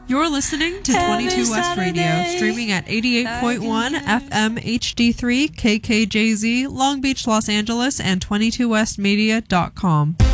You're listening to 22 West Radio, streaming at 88.1 FM HD3 KKJZ, Long Beach, Los Angeles, and 22westmedia.com.